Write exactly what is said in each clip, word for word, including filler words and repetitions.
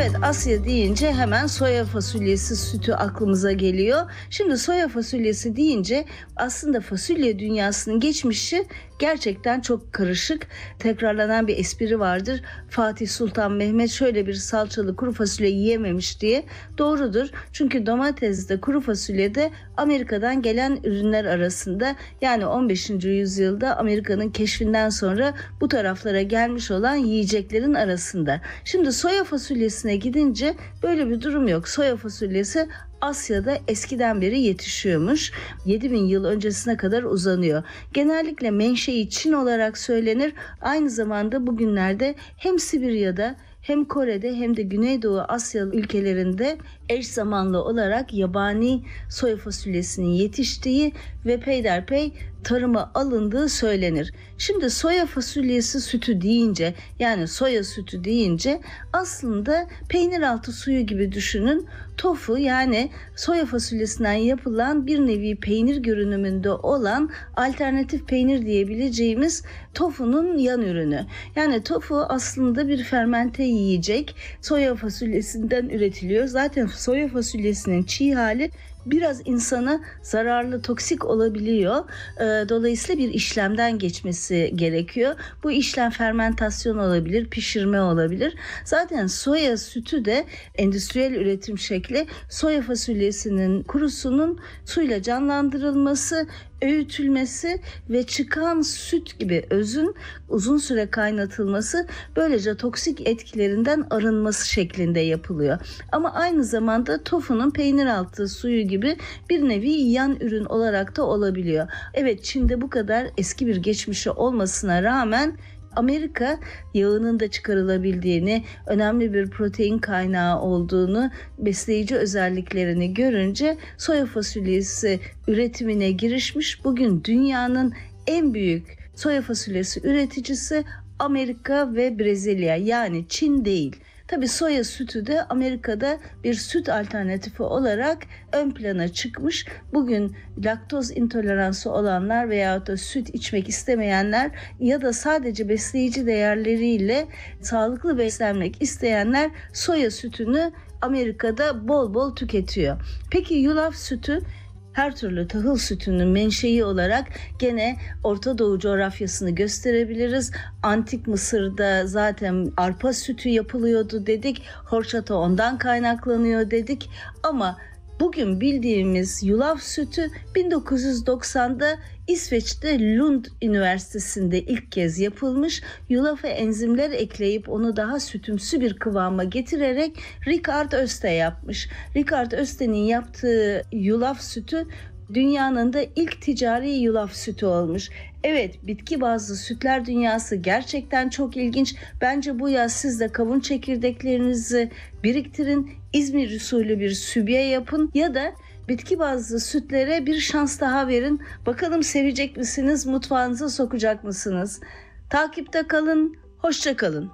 Evet, Asya deyince hemen soya fasulyesi sütü aklımıza geliyor. Şimdi soya fasulyesi deyince aslında fasulye dünyasının geçmişi gerçekten çok karışık. Tekrarlanan bir espri vardır. Fatih Sultan Mehmet şöyle bir salçalı kuru fasulye yiyememiş diye. Doğrudur. Çünkü domates de kuru fasulye de Amerika'dan gelen ürünler arasında. Yani on beşinci yüzyılda Amerika'nın keşfinden sonra bu taraflara gelmiş olan yiyeceklerin arasında. Şimdi soya fasulyesine gidince böyle bir durum yok. Soya fasulyesi Asya'da eskiden beri yetişiyormuş. yedi bin yıl öncesine kadar uzanıyor. Genellikle menşei Çin olarak söylenir. Aynı zamanda bugünlerde hem Sibirya'da hem Kore'de hem de Güneydoğu Asya ülkelerinde eş zamanlı olarak yabani soya fasulyesinin yetiştiği ve peyderpey tarıma alındığı söylenir. Şimdi soya fasulyesi sütü deyince, yani soya sütü deyince aslında peynir altı suyu gibi düşünün. Tofu, yani soya fasulyesinden yapılan bir nevi peynir görünümünde olan alternatif peynir diyebileceğimiz tofunun yan ürünü. Yani tofu aslında bir fermente yiyecek, soya fasulyesinden üretiliyor. Zaten soya fasulyesinin çiğ hali biraz insana zararlı, toksik olabiliyor. Dolayısıyla bir işlemden geçmesi gerekiyor. Bu işlem fermentasyon olabilir, pişirme olabilir. Zaten soya sütü de endüstriyel üretim şekli, soya fasulyesinin kurusunun suyla canlandırılması, öğütülmesi ve çıkan süt gibi özün uzun süre kaynatılması, böylece toksik etkilerinden arınması şeklinde yapılıyor. Ama aynı zamanda tofunun peynir altı suyu gibi bir nevi yan ürün olarak da olabiliyor. Evet, Çin'de bu kadar eski bir geçmişi olmasına rağmen Amerika yağının da çıkarılabildiğini, önemli bir protein kaynağı olduğunu, besleyici özelliklerini görünce soya fasulyesi üretimine girişmiş. Bugün dünyanın en büyük soya fasulyesi üreticisi Amerika ve Brezilya, yani Çin değil. Tabii soya sütü de Amerika'da bir süt alternatifi olarak ön plana çıkmış. Bugün laktoz intoleransı olanlar veyahut da süt içmek istemeyenler ya da sadece besleyici değerleriyle sağlıklı beslenmek isteyenler soya sütünü Amerika'da bol bol tüketiyor. Peki yulaf sütü? Her türlü tahıl sütünün menşei olarak gene Orta Doğu coğrafyasını gösterebiliriz. Antik Mısır'da zaten arpa sütü yapılıyordu dedik. Horçata ondan kaynaklanıyor dedik. Ama bugün bildiğimiz yulaf sütü bin dokuz yüz doksan'da İsveç'te Lund Üniversitesi'nde ilk kez yapılmış. Yulafa enzimler ekleyip onu daha sütümsü bir kıvama getirerek Richard Öste yapmış. Richard Öste'nin yaptığı yulaf sütü dünyanın da ilk ticari yulaf sütü olmuş. Evet, bitki bazlı sütler dünyası gerçekten çok ilginç. Bence bu yaz siz de kavun çekirdeklerinizi biriktirin, İzmir usulü bir sübye yapın ya da bitki bazlı sütlere bir şans daha verin. Bakalım sevecek misiniz, mutfağınıza sokacak mısınız? Takipte kalın, hoşça kalın.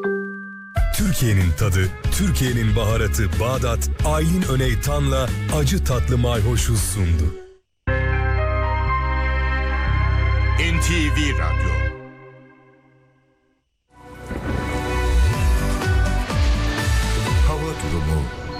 Türkiye'nin tadı, Türkiye'nin baharatı Bağdat, Aylin Öneytan'la acı tatlı mayhoşu sundu. N T V Radyo. Hava durumu.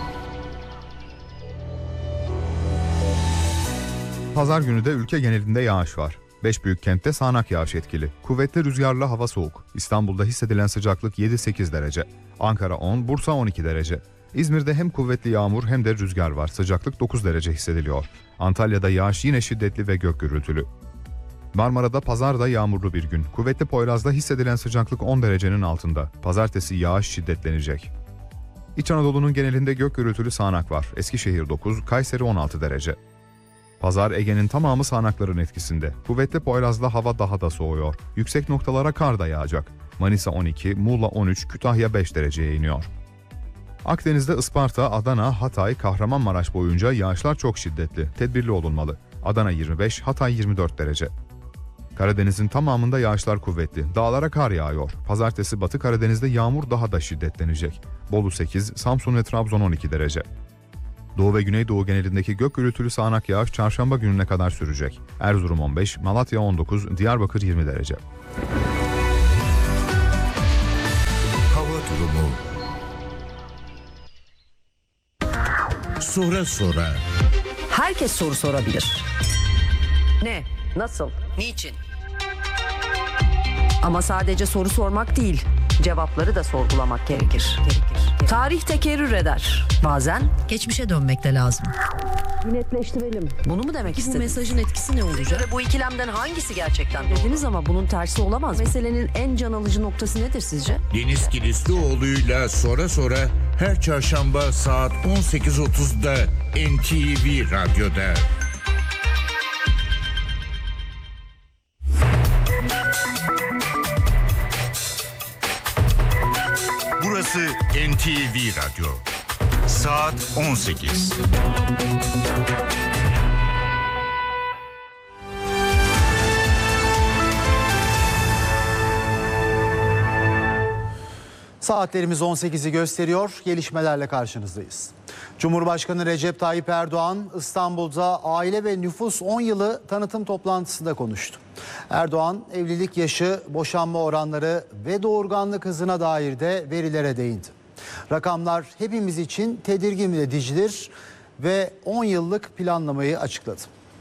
Pazar günü de ülke genelinde yağış var. Beş büyük kentte sağanak yağış etkili. Kuvvetli rüzgarla hava soğuk. İstanbul'da hissedilen sıcaklık yedi sekiz derece. Ankara on, Bursa on iki derece. İzmir'de hem kuvvetli yağmur hem de rüzgar var. Sıcaklık dokuz derece hissediliyor. Antalya'da yağış yine şiddetli ve gök gürültülü. Marmara'da pazarda yağmurlu bir gün. Kuvvetli Poyraz'da hissedilen sıcaklık on derecenin altında. Pazartesi yağış şiddetlenecek. İç Anadolu'nun genelinde gök gürültülü sağanak var. Eskişehir dokuz, Kayseri on altı derece. Pazar Ege'nin tamamı sağanakların etkisinde. Kuvvetli Poyraz'da hava daha da soğuyor. Yüksek noktalara kar da yağacak. Manisa on iki, Muğla on üç, Kütahya beş dereceye iniyor. Akdeniz'de Isparta, Adana, Hatay, Kahramanmaraş boyunca yağışlar çok şiddetli. Tedbirli olunmalı. Adana yirmi beş, Hatay yirmi dört derece. Karadeniz'in tamamında yağışlar kuvvetli. Dağlara kar yağıyor. Pazartesi Batı Karadeniz'de yağmur daha da şiddetlenecek. Bolu sekiz, Samsun ve Trabzon on iki derece. Doğu ve Güneydoğu genelindeki gök gürültülü sağanak yağış çarşamba gününe kadar sürecek. Erzurum on beş, Malatya on dokuz, Diyarbakır yirmi derece. Hava durumu. Sonra sonra. Herkes soru sorabilir. Ne? Nasıl? Niçin? Ama sadece soru sormak değil, cevapları da sorgulamak gerekir. gerekir. Tarih tekerrür eder. Bazen Geçmişe dönmek de lazım. netleştirelim. Bunu mu demek Bu istediniz? mesajın etkisi ne olacak? Ve bu ikilemden hangisi gerçekten dediniz ama bunun tersi olamaz. Meselenin en can alıcı noktası nedir sizce? Deniz Kilislioğlu'yla sonra sonra her çarşamba saat on sekiz otuzda N T V Radyo'da. Burası N T V Radyo. Saat on sekiz. Saatlerimiz on sekizi gösteriyor. Gelişmelerle karşınızdayız. Cumhurbaşkanı Recep Tayyip Erdoğan İstanbul'da aile ve nüfus on yılı tanıtım toplantısında konuştu. Erdoğan evlilik yaşı, boşanma oranları ve doğurganlık hızına dair de verilere değindi. Rakamlar hepimiz için tedirgin edicidir ve on yıllık planlamayı açıkladı.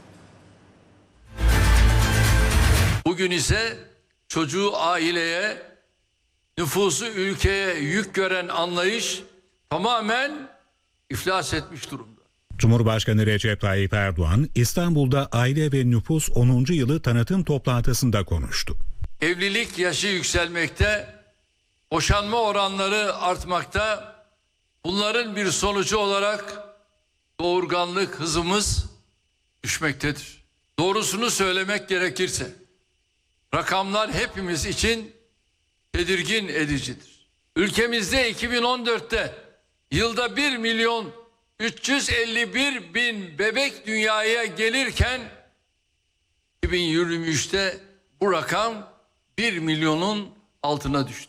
Bugün ise çocuğu aileye, nüfusu ülkeye yük gören anlayış tamamen iflas etmiş durumda. Cumhurbaşkanı Recep Tayyip Erdoğan İstanbul'da aile ve nüfus onuncu yılı tanıtım toplantısında konuştu. Evlilik yaşı yükselmekte, boşanma oranları artmakta. Bunların bir sonucu olarak doğurganlık hızımız düşmektedir. Doğrusunu söylemek gerekirse rakamlar hepimiz için tedirgin edicidir. Ülkemizde iki bin on dörtte yılda bir milyon üç yüz elli bir bin bebek dünyaya gelirken iki bin yirmi üçte bu rakam bir milyonun altına düştü.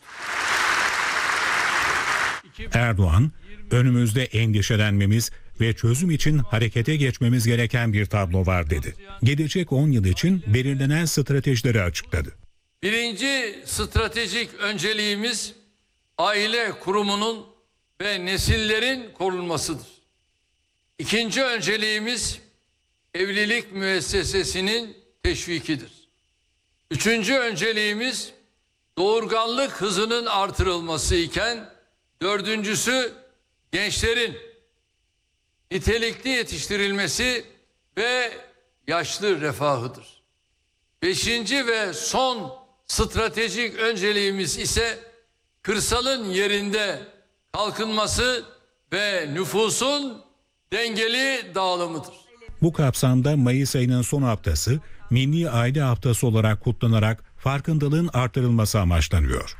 Erdoğan, önümüzde endişelenmemiz ve çözüm için harekete geçmemiz gereken bir tablo var dedi. Gelecek on yıl için belirlenen stratejileri açıkladı. Birinci stratejik önceliğimiz aile kurumunun ve nesillerin korunmasıdır. İkinci önceliğimiz evlilik müessesesinin teşvikidir. Üçüncü önceliğimiz doğurganlık hızının artırılması iken dördüncüsü gençlerin nitelikli yetiştirilmesi ve yaşlı refahıdır. Beşinci ve son stratejik önceliğimiz ise kırsalın yerinde kalkınması ve nüfusun dengeli dağılımıdır. Bu kapsamda Mayıs ayının son haftası Milli Aile Haftası olarak kutlanarak farkındalığın artırılması amaçlanıyor.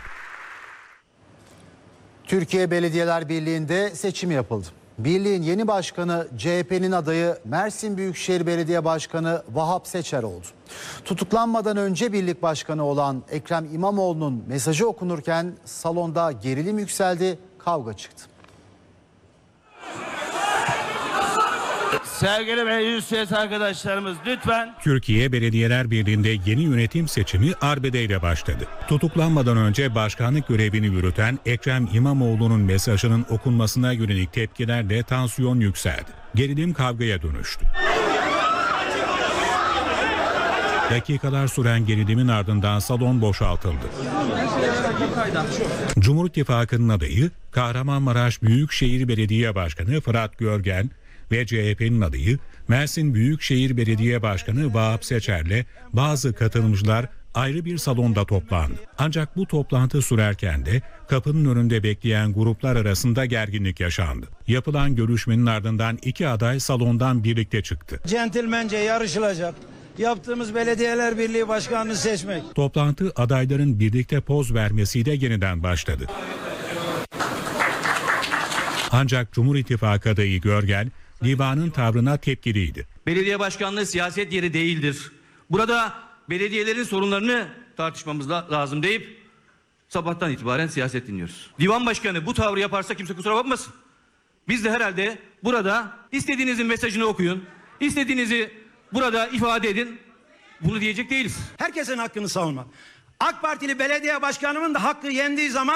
Türkiye Belediyeler Birliği'nde seçim yapıldı. Birliğin yeni başkanı C H P'nin adayı Mersin Büyükşehir Belediye Başkanı Vahap Seçer oldu. Tutuklanmadan önce birlik başkanı olan Ekrem İmamoğlu'nun mesajı okunurken salonda gerilim yükseldi, kavga çıktı. Sevgili meclis üyesi arkadaşlarımız lütfen. Türkiye Belediyeler Birliği'nde yeni yönetim seçimi arbedeyle başladı. Tutuklanmadan önce başkanlık görevini yürüten Ekrem İmamoğlu'nun mesajının okunmasına yönelik tepkilerle tansiyon yükseldi. Gerilim kavgaya dönüştü. Dakikalar süren gerilimin ardından salon boşaltıldı. Cumhur İttifakı'nın adayı Kahramanmaraş Büyükşehir Belediye Başkanı Fırat Görgen ve C H P'nin adayı Mersin Büyükşehir Belediye Başkanı Vahap Seçer'le bazı katılımcılar ayrı bir salonda toplandı. Ancak bu toplantı sürerken de kapının önünde bekleyen gruplar arasında gerginlik yaşandı. Yapılan görüşmenin ardından iki aday salondan birlikte çıktı. Centilmence yarışılacak. Yaptığımız Belediyeler Birliği Başkanı'nı seçmek. Toplantı adayların birlikte poz vermesiyle yeniden başladı. Ancak Cumhur İttifakı adayı Görgen, divanın tavrına tepkiliydi. Belediye başkanlığı siyaset yeri değildir. Burada belediyelerin sorunlarını tartışmamız lazım deyip sabahtan itibaren siyaset dinliyoruz. Divan başkanı bu tavrı yaparsa kimse kusura bakmasın. Biz de herhalde burada istediğinizin mesajını okuyun, istediğinizi burada ifade edin. Bunu diyecek değiliz. Herkesin hakkını savunmak. AK Partili belediye başkanımın da hakkı yendiği zaman